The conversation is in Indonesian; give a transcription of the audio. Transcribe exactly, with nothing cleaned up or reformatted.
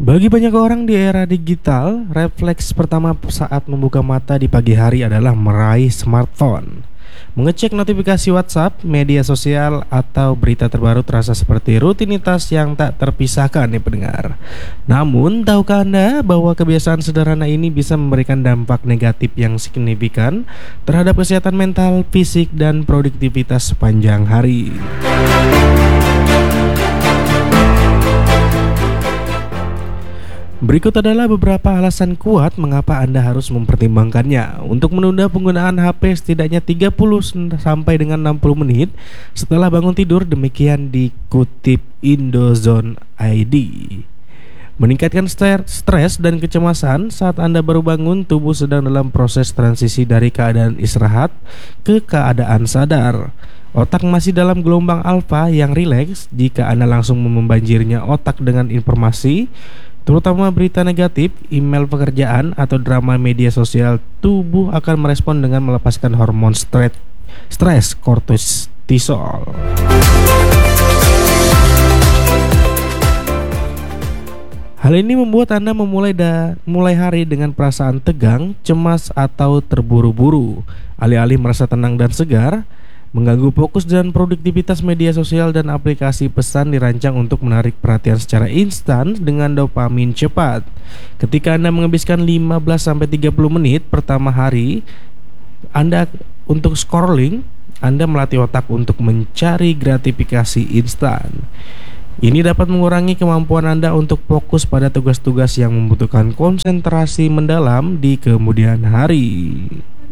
Bagi banyak orang di era digital, refleks pertama saat membuka mata di pagi hari adalah meraih smartphone. Mengecek notifikasi WhatsApp, media sosial, atau berita terbaru terasa seperti rutinitas yang tak terpisahkan nih pendengar. Namun, tahukah Anda bahwa kebiasaan sederhana ini bisa memberikan dampak negatif yang signifikan terhadap kesehatan mental, fisik, dan produktivitas sepanjang hari? Berikut adalah beberapa alasan kuat mengapa Anda harus mempertimbangkannya untuk menunda penggunaan H P setidaknya tiga puluh sampai dengan enam puluh menit setelah bangun tidur. Demikian dikutip Indozone I D. Meningkatkan stres dan kecemasan saat Anda baru bangun, tubuh sedang dalam proses transisi dari keadaan istirahat ke keadaan sadar. Otak masih dalam gelombang alfa yang rileks. Jika Anda langsung membanjirinya otak dengan informasi, terutama berita negatif, email pekerjaan, atau drama media sosial, tubuh akan merespon dengan melepaskan hormon stres, stres kortisol. Hal ini membuat Anda memulai da, mulai hari dengan perasaan tegang, cemas, atau terburu-buru. Alih-alih merasa tenang dan segar, mengganggu fokus dan produktivitas. Media sosial dan aplikasi pesan dirancang untuk menarik perhatian secara instan dengan dopamin cepat. Ketika Anda menghabiskan lima belas sampai tiga puluh menit pertama hari Anda untuk scrolling, Anda melatih otak untuk mencari gratifikasi instan. Ini dapat mengurangi kemampuan Anda untuk fokus pada tugas-tugas yang membutuhkan konsentrasi mendalam di kemudian hari.